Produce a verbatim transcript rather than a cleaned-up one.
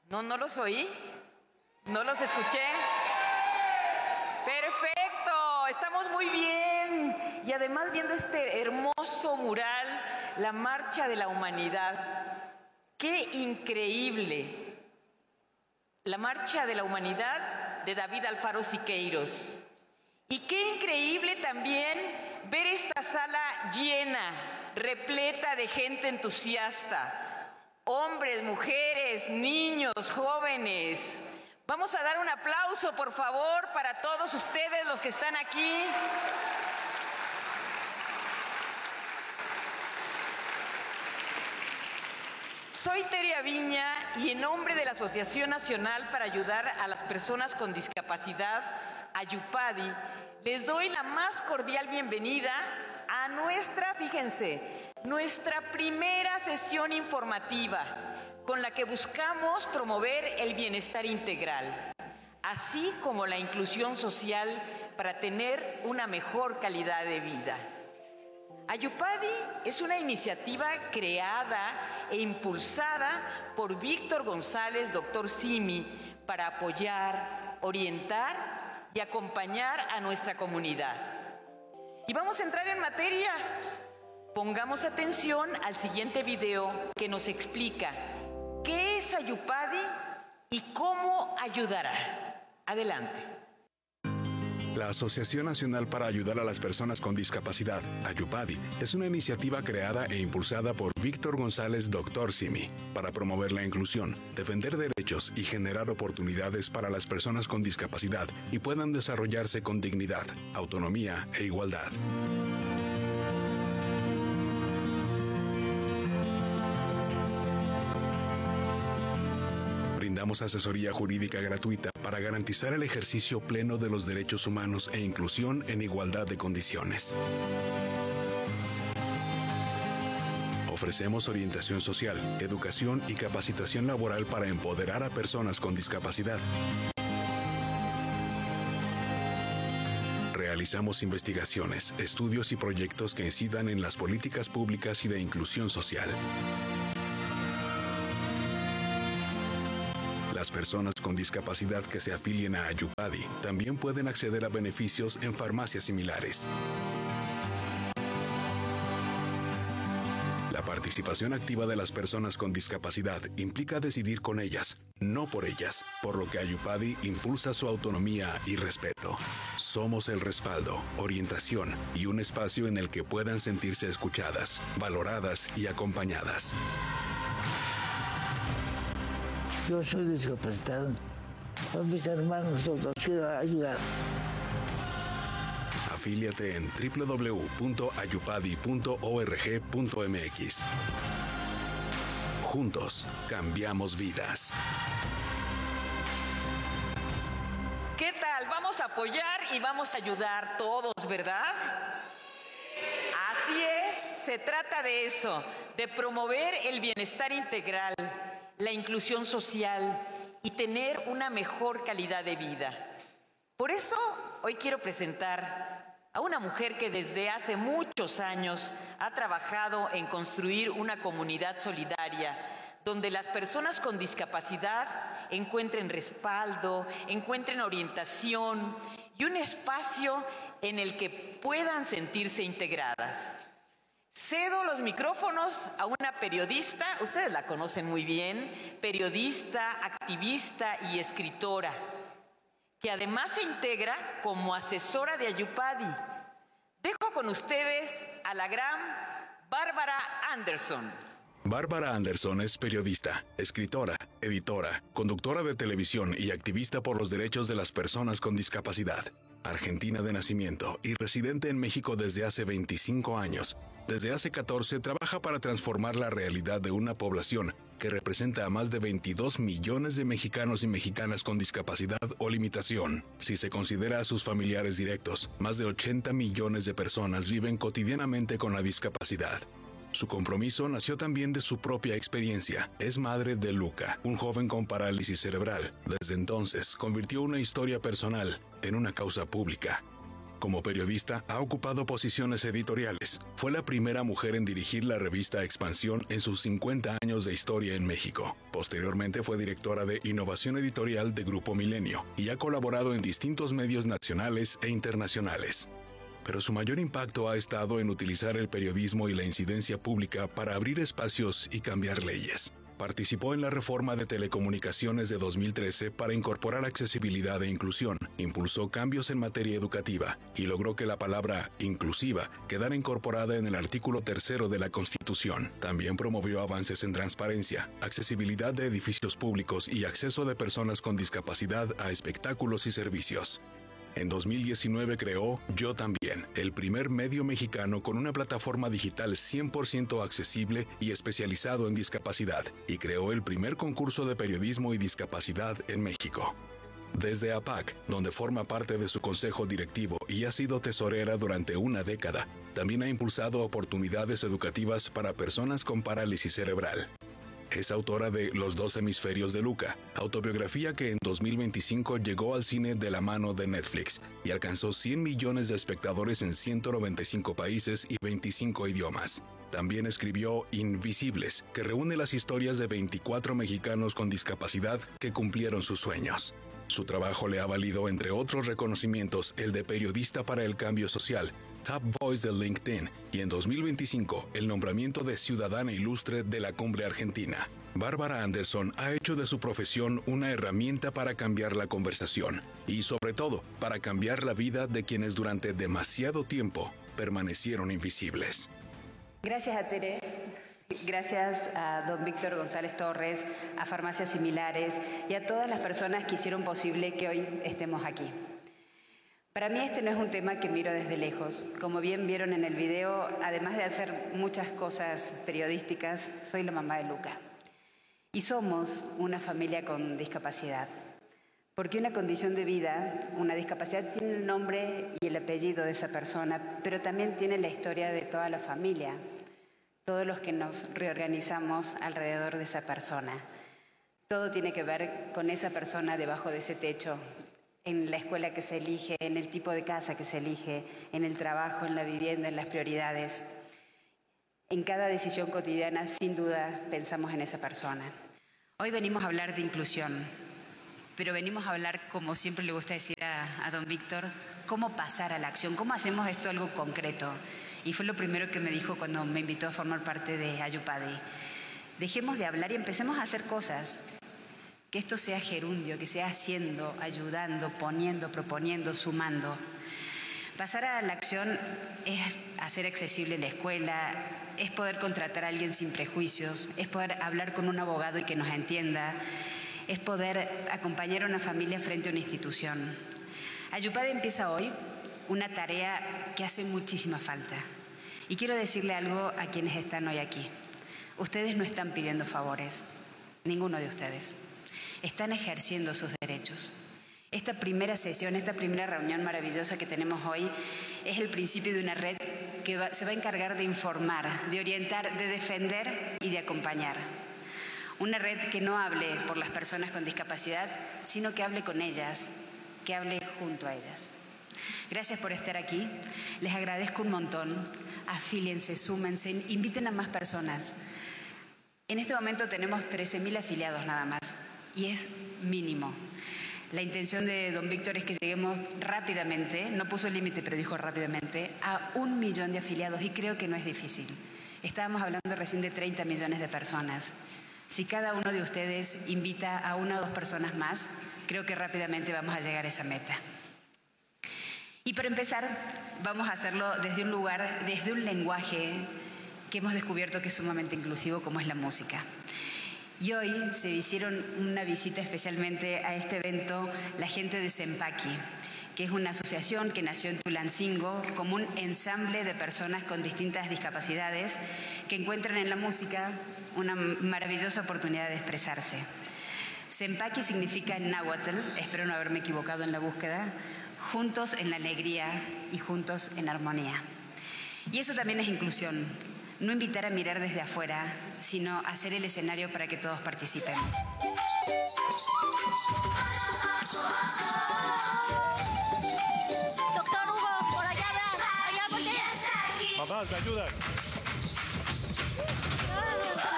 No, no los oí. No los escuché. Perfecto, estamos muy bien. Y además viendo este hermoso mural, la Marcha de la Humanidad. ¡Qué increíble! La Marcha de la Humanidad de David Alfaro Siqueiros. Y qué increíble también ver esta sala llena, repleta de gente entusiasta. Hombres, mujeres, niños, jóvenes. Vamos a dar un aplauso, por favor, para todos ustedes los que están aquí. Soy Teria Viña y en nombre de la Asociación Nacional para Ayudar a las Personas con Discapacidad, AYUPADI, les doy la más cordial bienvenida a nuestra, fíjense, nuestra primera sesión informativa con la que buscamos promover el bienestar integral, así como la inclusión social para tener una mejor calidad de vida. AYUPADI es una iniciativa creada e impulsada por Víctor González, doctor Simi, para apoyar, orientar y acompañar a nuestra comunidad. Y vamos a entrar en materia. Pongamos atención al siguiente video que nos explica qué es AYUPADI y cómo ayudará. Adelante. La Asociación Nacional para Ayudar a las Personas con Discapacidad, AYUPADI, es una iniciativa creada e impulsada por Víctor González, doctor Simi, para promover la inclusión, defender derechos y generar oportunidades para las personas con discapacidad y puedan desarrollarse con dignidad, autonomía e igualdad. Brindamos asesoría jurídica gratuita para garantizar el ejercicio pleno de los derechos humanos e inclusión en igualdad de condiciones. Ofrecemos orientación social, educación y capacitación laboral para empoderar a personas con discapacidad. Realizamos investigaciones, estudios y proyectos que incidan en las políticas públicas y de inclusión social. Las personas con discapacidad que se afilien a AYUPADI también pueden acceder a beneficios en farmacias similares. La participación activa de las personas con discapacidad implica decidir con ellas, no por ellas, por lo que AYUPADI impulsa su autonomía y respeto. Somos el respaldo, orientación y un espacio en el que puedan sentirse escuchadas, valoradas y acompañadas. Yo soy discapacitado. A mis hermanos los quiero ayudar. Afíliate en doble u doble u doble u punto ayupadi punto org punto m x. Juntos, cambiamos vidas. ¿Qué tal? Vamos a apoyar y vamos a ayudar todos, ¿verdad? Así es, se trata de eso, de promover el bienestar integral, la inclusión social y tener una mejor calidad de vida. Por eso, hoy quiero presentar a una mujer que desde hace muchos años ha trabajado en construir una comunidad solidaria donde las personas con discapacidad encuentren respaldo, encuentren orientación y un espacio en el que puedan sentirse integradas. Cedo los micrófonos a una periodista, ustedes la conocen muy bien, periodista, activista y escritora, que además se integra como asesora de AYUPADI. Dejo con ustedes a la gran Bárbara Anderson. Bárbara Anderson es periodista, escritora, editora, conductora de televisión y activista por los derechos de las personas con discapacidad. Argentina de nacimiento y residente en México desde hace veinticinco años. Desde hace catorce trabaja para transformar la realidad de una población que representa a más de veintidós millones de mexicanos y mexicanas con discapacidad o limitación. Si se considera a sus familiares directos, más de ochenta millones de personas viven cotidianamente con la discapacidad. Su compromiso nació también de su propia experiencia. Es madre de Luca, un joven con parálisis cerebral. Desde entonces, convirtió una historia personal en una causa pública. Como periodista, ha ocupado posiciones editoriales. Fue la primera mujer en dirigir la revista Expansión en sus cincuenta años de historia en México. Posteriormente fue directora de Innovación Editorial de Grupo Milenio y ha colaborado en distintos medios nacionales e internacionales. Pero su mayor impacto ha estado en utilizar el periodismo y la incidencia pública para abrir espacios y cambiar leyes. Participó en la reforma de telecomunicaciones de dos mil trece para incorporar accesibilidad e inclusión, impulsó cambios en materia educativa y logró que la palabra inclusiva quedara incorporada en el artículo tercero de la Constitución. También promovió avances en transparencia, accesibilidad de edificios públicos y acceso de personas con discapacidad a espectáculos y servicios. En dos mil diecinueve creó Yo También, el primer medio mexicano con una plataforma digital cien por ciento accesible y especializado en discapacidad, y creó el primer concurso de periodismo y discapacidad en México. Desde A P A C, donde forma parte de su consejo directivo y ha sido tesorera durante una década, también ha impulsado oportunidades educativas para personas con parálisis cerebral. Es autora de Los dos hemisferios de Luca, autobiografía que en dos mil veinticinco llegó al cine de la mano de Netflix y alcanzó cien millones de espectadores en ciento noventa y cinco países y veinticinco idiomas. También escribió Invisibles, que reúne las historias de veinticuatro mexicanos con discapacidad que cumplieron sus sueños. Su trabajo le ha valido, entre otros reconocimientos, el de Periodista para el Cambio Social, Top Voice de LinkedIn y en dos mil veinticinco el nombramiento de Ciudadana Ilustre de la Cumbre Argentina. Bárbara Anderson ha hecho de su profesión una herramienta para cambiar la conversación y, sobre todo, para cambiar la vida de quienes durante demasiado tiempo permanecieron invisibles. Gracias a Tere, gracias a don Víctor González Torres, a Farmacias Similares y a todas las personas que hicieron posible que hoy estemos aquí. Para mí este no es un tema que miro desde lejos. Como bien vieron en el video, además de hacer muchas cosas periodísticas, soy la mamá de Luca. Y somos una familia con discapacidad. Porque una condición de vida, una discapacidad, tiene el nombre y el apellido de esa persona, pero también tiene la historia de toda la familia, todos los que nos reorganizamos alrededor de esa persona. Todo tiene que ver con esa persona debajo de ese techo, en la escuela que se elige, en el tipo de casa que se elige, en el trabajo, en la vivienda, en las prioridades. En cada decisión cotidiana, sin duda, pensamos en esa persona. Hoy venimos a hablar de inclusión, pero venimos a hablar, como siempre le gusta decir a, a don Víctor, cómo pasar a la acción, cómo hacemos esto algo concreto. Y fue lo primero que me dijo cuando me invitó a formar parte de Ayupadi. Dejemos de hablar y empecemos a hacer cosas. Que esto sea gerundio, que sea haciendo, ayudando, poniendo, proponiendo, sumando. Pasar a la acción es hacer accesible la escuela, es poder contratar a alguien sin prejuicios, es poder hablar con un abogado y que nos entienda, es poder acompañar a una familia frente a una institución. Ayupadi empieza hoy una tarea que hace muchísima falta. Y quiero decirle algo a quienes están hoy aquí. Ustedes no están pidiendo favores, ninguno de ustedes. Están ejerciendo sus derechos. Esta primera sesión, esta primera reunión maravillosa que tenemos hoy es el principio de una red que va, se va a encargar de informar, de orientar, de defender y de acompañar. Una red que no hable por las personas con discapacidad, sino que hable con ellas, que hable junto a ellas. Gracias por estar aquí. Les agradezco un montón. Afíliense, súmense, inviten a más personas. En este momento tenemos trece mil afiliados nada más. Y es mínimo. La intención de don Víctor es que lleguemos rápidamente, no puso el límite, pero dijo rápidamente, a un millón de afiliados, y creo que no es difícil. Estábamos hablando recién de treinta millones de personas. Si cada uno de ustedes invita a una o dos personas más, creo que rápidamente vamos a llegar a esa meta. Y para empezar, vamos a hacerlo desde un lugar, desde un lenguaje que hemos descubierto que es sumamente inclusivo, como es la música. Y hoy se hicieron una visita especialmente a este evento la gente de Sempaki, que es una asociación que nació en Tulancingo como un ensamble de personas con distintas discapacidades que encuentran en la música una maravillosa oportunidad de expresarse. Sempaki significa en náhuatl, espero no haberme equivocado en la búsqueda, juntos en la alegría y juntos en armonía. Y eso también es inclusión. No invitar a mirar desde afuera, sino hacer el escenario para que todos participemos. Doctor Hugo. Jamás, ¿me ayudan?